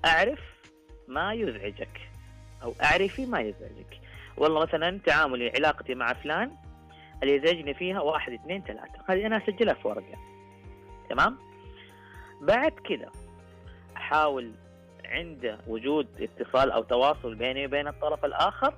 أعرف ما يزعجك أو أعرفي ما يزعجك. والله مثلا تعاملي علاقتي مع فلان اللي يزعجني فيها 1 2 3، هذه أنا أسجلها في ورقة. تمام. بعد كده أحاول عند وجود اتصال أو تواصل بيني وبين الطرف الآخر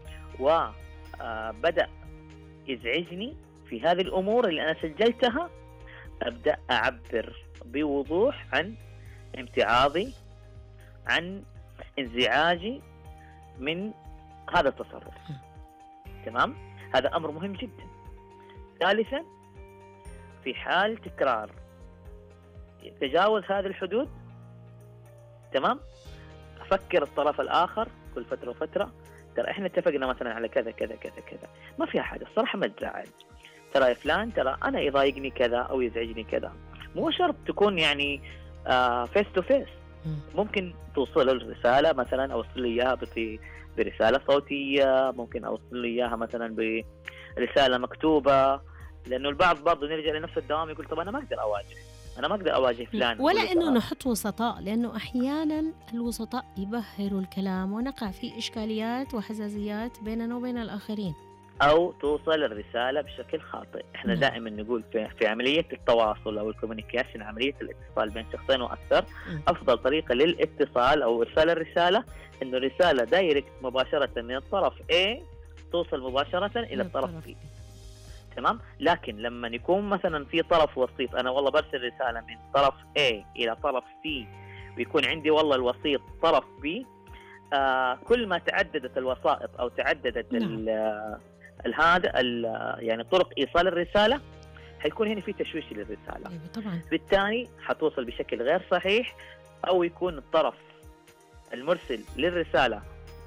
وبدأ يزعجني في هذه الأمور اللي أنا سجلتها، أبدأ أعبر بوضوح عن امتعاضي، عن انزعاجي من هذا التصرف. تمام. هذا أمر مهم جدا. ثالثا، في حال تكرار تجاوز هذه الحدود، تمام، أفكر الطرف الآخر كل فترة وفترة، ترى إحنا اتفقنا مثلا على كذا كذا كذا كذا، ما فيها حاجة الصراحة، ما تزعل، ترى يا فلان ترى أنا يضايقني كذا أو يزعجني كذا. مو شرط تكون يعني فيس تو فيس، ممكن توصل الرسالة مثلا، أوصل لي إياها برسالة صوتية، ممكن أوصل لي إياها مثلا برسالة مكتوبة، لأنه البعض برضه نرجع لنفس الدوام يقول طب أنا ما أقدر أواجه فلان، ولا إنه نحط وسطاء، لأنه أحيانا الوسطاء يبهروا الكلام ونقع في إشكاليات وحساسيات بيننا وبين الآخرين، أو توصل الرسالة بشكل خاطئ. إحنا دائما نقول في عملية التواصل أو الكوميونيكيشن، عملية الاتصال بين شخصين وأكثر، أفضل طريقة للاتصال أو إرسال الرسالة إنه الرسالة دايركت مباشرة من الطرف A توصل مباشرة إلى الطرف B. تمام. لكن لما يكون مثلا في طرف وسيط، أنا والله برسل رسالة من طرف A إلى طرف C ويكون عندي والله الوسيط طرف B، كل ما تعددت الوسائط أو تعددت هذا يعني طرق إيصال الرسالة، حيكون هنا في تشويش للرسالة. أيوة طبعا. بالتالي حتوصل بشكل غير صحيح، أو يكون الطرف المرسل للرسالة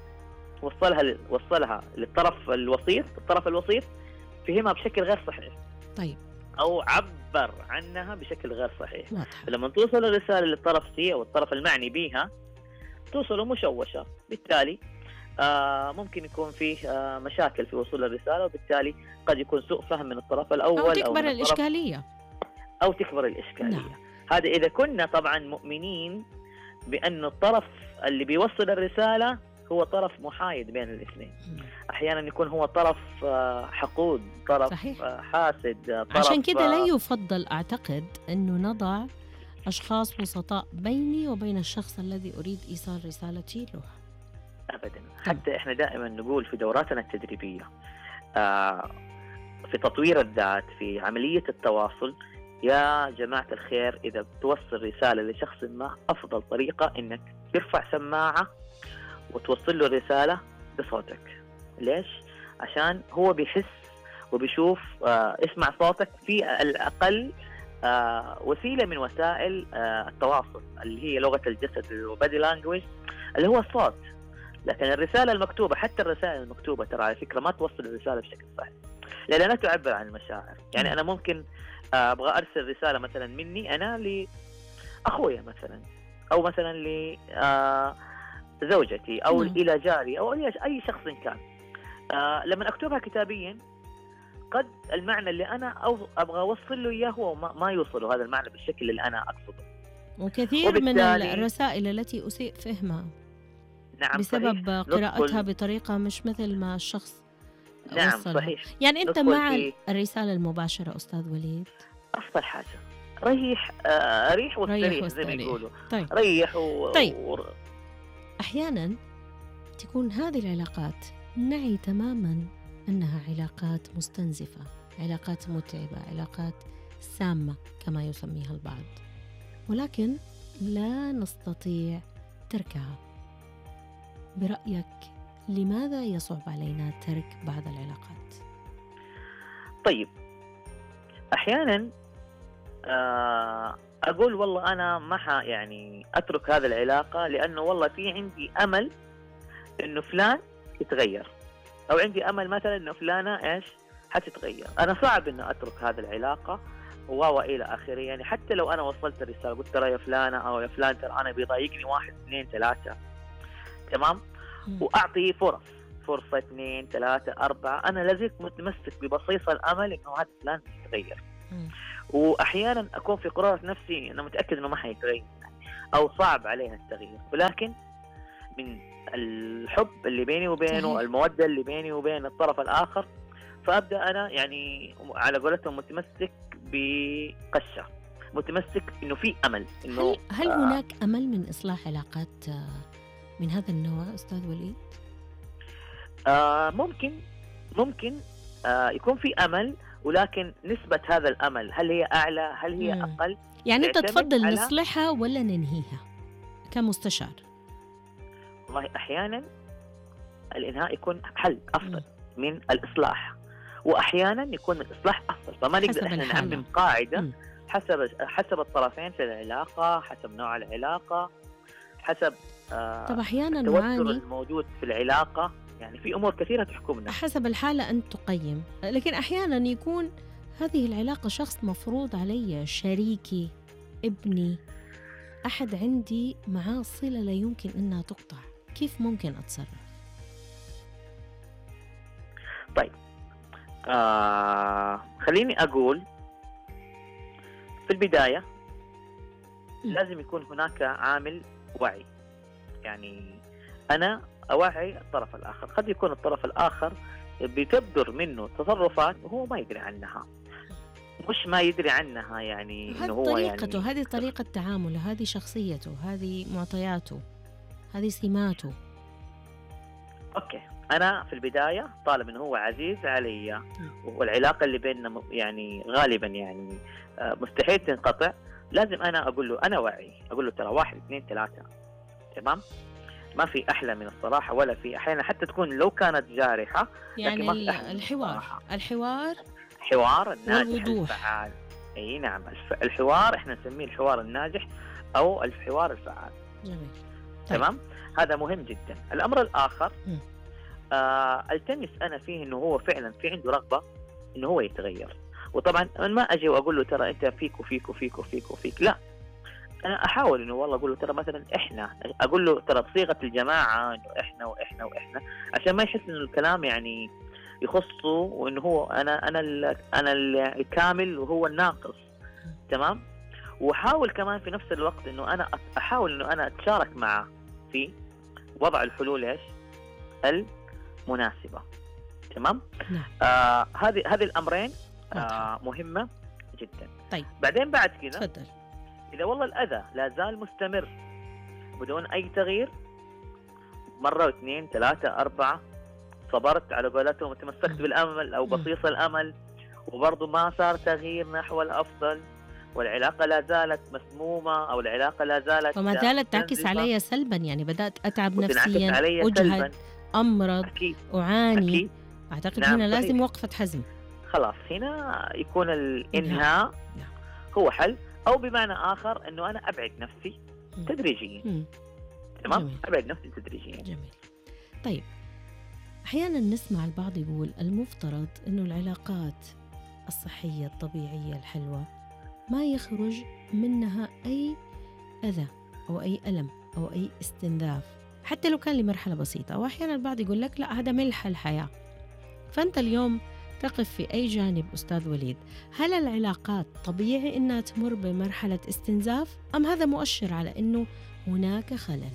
وصلها للطرف الوسيط، الطرف الوسيط فهمها بشكل غير صحيح. طيب. أو عبر عنها بشكل غير صحيح. لما توصل الرسالة للطرف سي أو الطرف المعني بها توصل مشوشة، بالتالي ممكن يكون فيه مشاكل في وصول الرسالة، وبالتالي قد يكون سوء فهم من الطرف الأول أو تكبر الإشكالية. نعم. هذا إذا كنا طبعا مؤمنين بأن الطرف اللي بيوصل الرسالة هو طرف محايد بين الاثنين. أحيانا يكون هو طرف حقود، طرف حاسد، طرف عشان كده لا يفضل أعتقد أنه نضع أشخاص وسطاء بيني وبين الشخص الذي أريد إيصال رسالتي له أبدا. حتى إحنا دائما نقول في دوراتنا التدريبية في تطوير الذات، في عملية التواصل، يا جماعة الخير إذا بتوصل رسالة لشخص ما، أفضل طريقة إنك ترفع سماعة وتوصل له رسالة بصوتك. ليش؟ عشان هو بيحس وبيشوف، اسمع صوتك في الأقل وسيلة من وسائل التواصل اللي هي لغة الجسد وبادي لانجويج اللي هو الصوت. لكن الرسالة المكتوبة، حتى الرسائل المكتوبة ترى على فكرة ما توصل الرسالة بشكل صحيح، لأنها لا تعبر عن المشاعر. يعني أنا ممكن أبغى أرسل رسالة مثلا مني أنا لأخويا مثلا، أو مثلا لزوجتي، أو إلى جاري، أو أي شخص كان. لما أكتبها كتابيا قد المعنى اللي أنا أبغى أوصل له إياه هو ما يوصله هذا المعنى بالشكل اللي أنا أقصده. وكثير من الرسائل التي أسيء فهمها بسبب قراءتها بطريقة مش مثل ما الشخص وصلها. صحيح. يعني أنت مع الرسالة المباشرة أستاذ وليد؟ أفضل حاجة ريح واستريح زي ما يقولوا. طيب. ريح أحيانا تكون هذه العلاقات نعي تماما أنها علاقات مستنزفة، علاقات متعبة، علاقات سامة كما يسميها البعض، ولكن لا نستطيع تركها. برأيك لماذا يصعب علينا ترك بعض العلاقات؟ طيب، أحيانا أقول والله أنا ما يعني أترك هذه العلاقة لأنه والله في عندي أمل إنه فلان يتغير، أو عندي أمل مثلا إنه فلانة إيش حتتغير. أنا صعب إنه أترك هذه العلاقة وإلى آخره. يعني حتى لو أنا وصلت الرسالة قلت ترى يا فلانة أو يا فلان ترى أنا بيضايقني 1 2 3، تمام، وأعطي فرصة 2 3 4، أنا لازلت متمسك ببصيص الأمل إنه هذا فلان يتغير. وأحيانا أكون في قرارة نفسي أنا متأكد إنه ما حيتغير. أو صعب عليها التغيير، ولكن من الحب اللي بيني وبينه، المودة اللي بيني وبين الطرف الآخر، فأبدأ أنا يعني على قولتهم متمسك بقشة، متمسك إنه في أمل. إنه هل هناك أمل من إصلاح علاقات من هذا النوع أستاذ وليد؟ ممكن يكون في أمل، ولكن نسبة هذا الأمل هل هي أعلى هل هي أقل؟ يعني أنت تفضل نصلحها ولا ننهيها كمستشار؟ والله أحيانا الإنهاء يكون حل أفضل من الإصلاح، وأحيانا يكون الإصلاح أفضل. فما نقدر إحنا نعمم قاعدة. حسب الطرفين في العلاقة، حسب نوع العلاقة، حسب طب أحيانا التوتر نعاني الموجود في العلاقة. يعني في أمور كثيرة تحكمنا. حسب الحالة أنت تقيم، لكن أحيانا يكون هذه العلاقة شخص مفروض علي، شريكي، ابني، أحد عندي معاه صلة لا يمكن أنها تقطع. كيف ممكن أتصرف؟ طيب خليني أقول في البداية لازم يكون هناك عامل وعي. يعني أنا أوعي الطرف الآخر. قد يكون الطرف الآخر بتبدر منه تصرفات وهو ما يدري عنها، مش ما يدري عنها، يعني إنه هو طريقته، يعني هذه طريقة تعامله، هذه شخصيته، هذه معطياته، هذه سماته. أوكي، أنا في البداية طالب إنه هو عزيز علي والعلاقة اللي بيننا يعني غالبا يعني مستحيل تنقطع. لازم أنا أقول له أنا واعي، أقول له ترى 1 2 3. تمام؟ ما في أحلى من الصراحة، ولا في أحيانا حتى تكون لو كانت جارحة، يعني لكن ما في الحوار الناجح الفعال. أي نعم، الحوار إحنا نسميه الحوار الناجح أو الحوار الفعال. جميل. تمام؟ هذا مهم جدا. الأمر الآخر التمس أنا فيه إنه هو فعلا في عنده رغبة إنه هو يتغير. وطبعا ما أجي وأقول له ترى أنت فيك وفيك وفيك وفيك وفيك، لا، أنا أحاول إنه والله أقول له ترى مثلا إحنا، أقول له ترى بصيغة الجماعة إنه إحنا وإحنا وإحنا، عشان ما يحس إنه الكلام يعني يخصه وإنه هو أنا الكامل وهو الناقص. تمام؟ وحاول كمان في نفس الوقت إنه أنا أحاول إنه أنا أتشارك معه في وضع الحلول إيش المناسبة. تمام؟ هذه الأمرين مهمة جدا. طيب بعدين بعد كذا تفضل. إذا والله الأذى لا زال مستمر بدون أي تغيير، مرة 2 3 4 صبرت على قولتهم، تمسكت بالأمل أو بصيص الأمل، وبرضه ما صار تغيير نحو الأفضل، والعلاقة لا زالت مسمومة أو العلاقة لا زالت وما زالت تعكس علي سلبا، يعني بدأت أتعب نفسيا، أجهد، أمرض، أعاني. أكيد. أعتقد هنا لازم وقفة حزم. خلاص هنا يكون الإنهاء هو حل، أو بمعنى آخر أنه أنا أبعد نفسي تدريجيا. تمام؟ أبعد نفسي تدريجيا. جميل. طيب أحيانا نسمع البعض يقول المفترض أنه العلاقات الصحية الطبيعية الحلوة ما يخرج منها أي أذى أو أي ألم أو أي استنزاف، حتى لو كان لمرحلة بسيطة. وأحيانا البعض يقول لك لا، هذا ملح الحياة. فأنت اليوم تقف في أي جانب أستاذ وليد؟ هل العلاقات طبيعي أنها تمر بمرحلة استنزاف، أم هذا مؤشر على أنه هناك خلل؟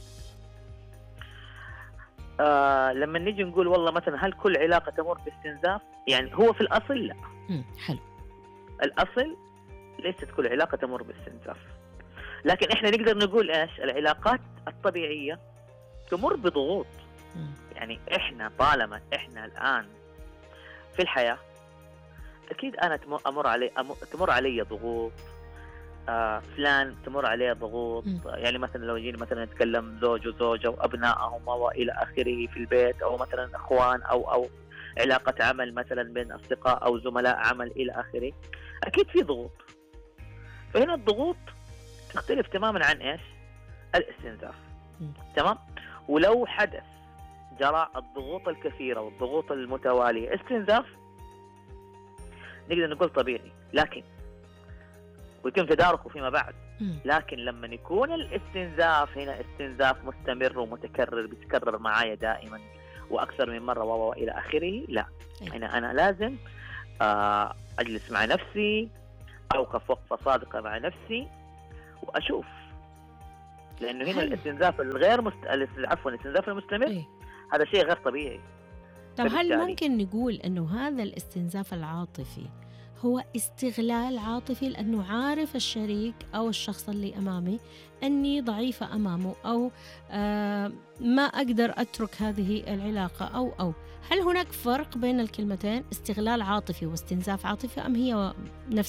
لما نيجي نقول والله مثلا هل كل علاقة تمر باستنزاف، يعني هو في الأصل لا. حلو. الأصل ليست كل علاقة تمر باستنزاف، لكن إحنا نقدر نقول إيش؟ العلاقات الطبيعية تمر بضغوط. يعني إحنا طالما إحنا الآن في الحياة، أكيد أنا تمر علي ضغوط، فلان تمر عليه ضغوط. يعني مثلا لو جينا مثلا نتكلم زوج وزوجة وأبنائهم وإلى آخره في البيت، أو مثلا أخوان أو علاقة عمل مثلا بين أصدقاء أو زملاء عمل إلى آخره، أكيد في ضغوط. فهنا الضغوط تختلف تماما عن إيش؟ الاستنزاف. تمام؟ ولو حدث جرى الضغوط الكثيرة والضغوط المتوالية استنزاف، نقدر نقول طبيعي، لكن ويتم تداركه فيما بعد. لكن لما يكون الاستنزاف هنا استنزاف مستمر ومتكرر، بيتكرر معايا دائما وأكثر من مرة وإلى آخره، لا، هنا أنا لازم أجلس مع نفسي، أوقف وقفة صادقة مع نفسي، وأشوف لأنه هنا هل الاستنزاف الغير عفوا الاستنزاف المستمر إيه؟ هذا شيء غير طبيعي. طب هل فبالتالي ممكن نقول إنه هذا الاستنزاف العاطفي هو استغلال عاطفي، لأنه عارف الشريك أو الشخص اللي أمامي أني ضعيفة أمامه، أو ما أقدر أترك هذه العلاقة، أو هل هناك فرق بين الكلمتين استغلال عاطفي واستنزاف عاطفي، أم هي نفس